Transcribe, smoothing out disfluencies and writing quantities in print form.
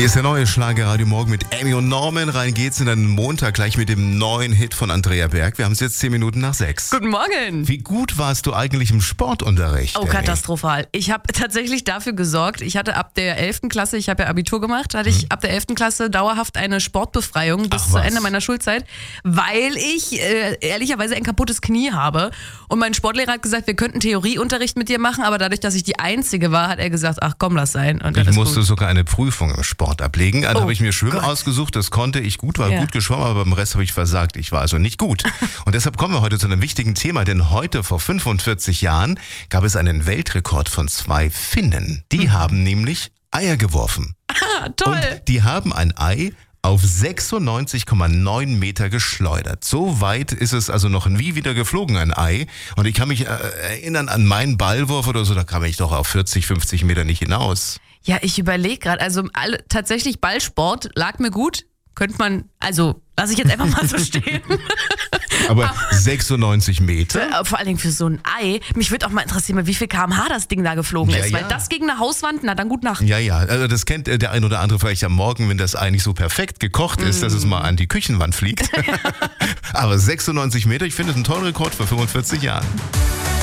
Hier ist der neue Schlagerradio Morgen mit Amy und Norman. Rein geht's in den Montag gleich mit dem neuen Hit von Andrea Berg. Wir haben es jetzt 10 Minuten nach 6. Guten Morgen. Wie gut warst du eigentlich im Sportunterricht? Oh, Amy? katastrophal. Ich habe tatsächlich dafür gesorgt, ich hatte ab der 11. Klasse, ich habe ja Abitur gemacht, hatte ich ab der 11. Klasse dauerhaft eine Sportbefreiung bis zu Ende meiner Schulzeit, weil ich ehrlicherweise ein kaputtes Knie habe. Und mein Sportlehrer hat gesagt, wir könnten Theorieunterricht mit dir machen, aber dadurch, dass ich die Einzige war, hat er gesagt, ach komm, lass sein. Und ich musste sogar eine Prüfung im Sport ablegen. Dann habe ich mir Schwimmen Gott. ausgesucht, das konnte ich gut, war gut geschwommen, aber beim Rest habe ich versagt. Ich war also nicht gut. Und deshalb kommen wir heute zu einem wichtigen Thema, denn heute vor 45 Jahren gab es einen Weltrekord von 2 Finnen. Die haben nämlich Eier geworfen. Ah, toll. Und die haben ein Ei auf 96,9 Meter geschleudert. So weit ist es also noch nie wieder geflogen, ein Ei. Und ich kann mich erinnern an meinen Ballwurf oder so, da kam ich doch auf 40, 50 Meter nicht hinaus. Ja, ich überlege gerade, also tatsächlich Ballsport lag mir gut. Könnte man, also lasse ich jetzt einfach mal so stehen. Aber 96 Meter? Vor allen Dingen für so ein Ei. Mich würde auch mal interessieren, wie viel km/h das Ding da geflogen ist. Weil das gegen eine Hauswand, na dann gut Nacht. Ja, also das kennt der ein oder andere vielleicht am Morgen, wenn das Ei nicht so perfekt gekocht ist, dass es mal an die Küchenwand fliegt. Aber 96 Meter, ich finde, das ist ein toller Rekord für 45 Jahren.